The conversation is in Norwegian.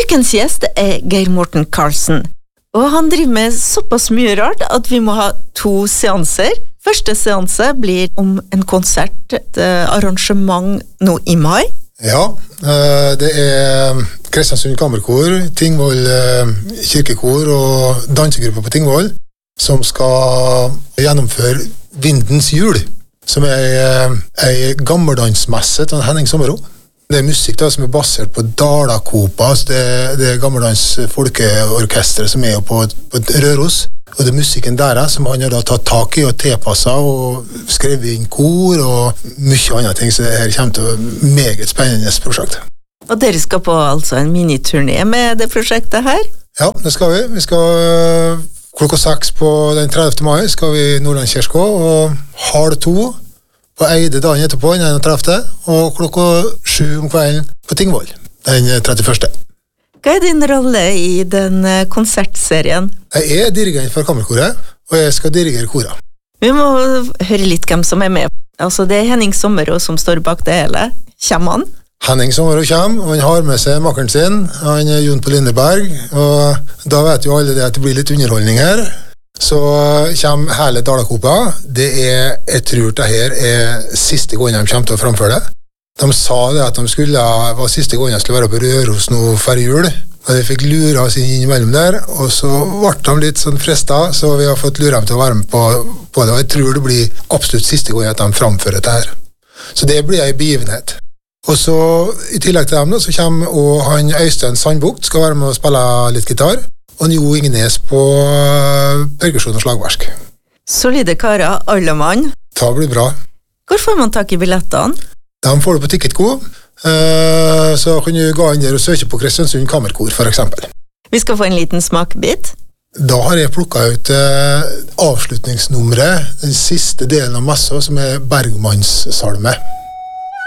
Ukens gjest Geir Morten Karlsen, og han driver med såpass mye rart at vi må ha 2 seanser. Første seanse blir om en konsert, et arrangement nå i mai. Ja, det Kristiansund Kammerkor, Tingvoll kirkekor og dansegruppe på Tingvoll som skal gjennomføre Vindens jul, som en gammeldansmesse til Henning Sommerå. Det musikk da, som basert på Dalakopa, det gammeldans folkeorkestret som på Røros. Og det musikken der som han har da tatt tak i og tilpasset og skrevet inn kor og mye andre ting, så det her kommer til å være meget spennende prosjekt. Og dere skal på altså en miniturné med det prosjektet her? Ja, det skal vi. Vi skal klokka 6 på den 30. mai skal vi i Nordland Kirke og 1:30 på Eide dagen etterpå, den 31. og klokka 7 om kvelden på Tingvoll, den 31. Hva din rolle i den konsertserien? Jeg dirigent for Kammerkoret, og jeg skal dirigere koret. Vi må høre litt hvem som med. Altså, det Henning Sommerå som står bak det hele. Kommer han? Henning Sommerå kommer, og han har med seg makkeren sin, han Jon på Lindeberg, og da vet jo alle det at det blir litt underholdning her. Så kommer hele Dalakopa. Jeg tror det her siste gang de kommer til å framføre det. De sa det at var siste gang de skulle være på Røros nå før jul, og de fikk lura oss inn imellom der, og så ble de litt sånn frestet, så vi har fått lura dem til å være med på det, og jeg tror det blir absolutt siste gang at de framfører det her. Så det blir en begivenhet. Og så, i tillegg til dem, så kommer og han Øystein Sandbukt skal være med å spille litt gitar, og Jo Ingnes på perkusjon og slagverk. Solide karer, alle mann. Det blir bra. Hvor får man tak i billettene? De får det på Ticketco, så kan du gå inn der og søke på Kristiansund Kammerkor, for eksempel. Vi skal få en liten smakbit. Da har jeg plukket ut avslutningsnummeret, den siste delen av messa, som Bergmanns salme.